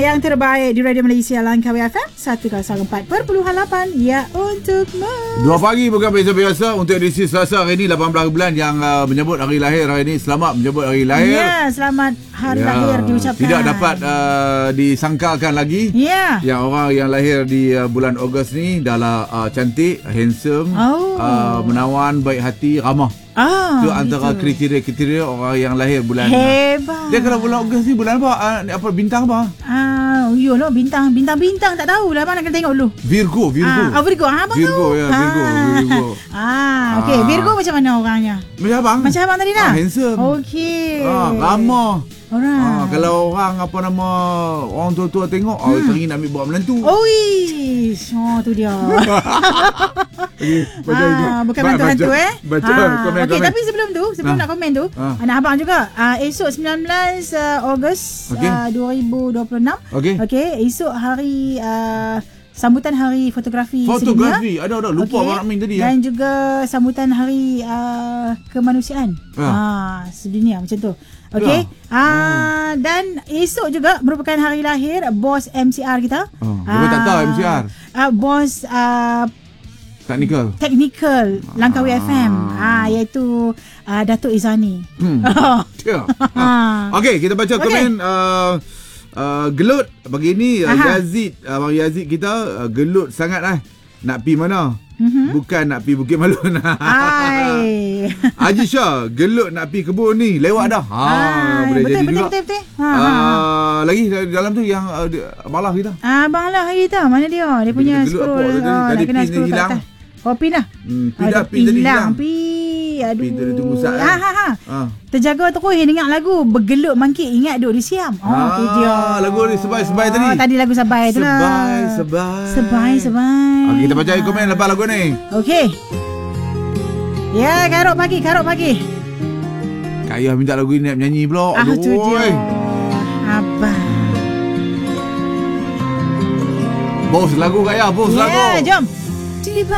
yang terbaik di Radio Malaysia Langkawi FM 104.8 ya untukmu. 2 pagi bukan biasa-biasa untuk edisi Selasa hari ini 18 bulan yang menyebut hari lahir hari ini. Selamat menyebut hari lahir. Ya, selamat hari lahir diucapkan. Tidak dapat disangkalkan lagi. Ya. Yang orang yang lahir di bulan Ogos ni adalah cantik, handsome, menawan, baik hati, ramah. Itu antara kriteria orang yang lahir bulan. Hebat. Dia kalau bulan Ogos ni bulan apa? Apa bintang apa? Yolah bintang tak tahulah, mana kena tengok dulu. Virgo. Virgo. Abang Virgo tu. ya, Virgo. Okey, Virgo macam mana orangnya? Macam abang? Macam abang tadi dah? Handsome. Okey. Ramah. Kalau orang tua-tua tengok, teringin nak ambil buat menantu. Tu dia. Bukan hantu Baca komen. Okey, tapi sebelum nak komen tu, anak abang juga esok 19 Ogos 2026. Okey, esok hari sambutan hari fotografi sedunia. Ada lupa abang nak main tadi. Dan juga sambutan hari kemanusiaan sedunia macam tu. Okey. Dan esok juga merupakan hari lahir bos MCR kita. Dia tak tahu MCR. Bos Teknikal Langkawi FM. Iaitu Datuk Izani. Okey, kita baca komen gelut pagi ni. Yazid, Abang Yazid kita gelut sangat nak pi mana? Bukan nak pi Bukit Malun. Haji Shah gelut nak pi kebun ni, lewat dah. Boleh jadi juga. Betul. Lagi dalam tu yang Abang Lah kita. Abang Lah kita mana dia? Dia punya scroll. Tadi pin dia hilang. Pin dah. Pin tadi hilang. Aduh. Pin tadi tunggu saat. Terjaga terus dengar lagu Bergelut Mangkit Ingat Duk di Siam. Tu dia. Lagu ni sebai tadi. Tadi lagu Sabai tu lah. Sebai. Kita baca komen lepas lagu ni. Okey. Ya, karok pagi. Kak Ayah minta lagu ni nak menyanyi pula. Tu dia. Abang. Bos lagu Kak Ayah, bos lagu. Ya, jom.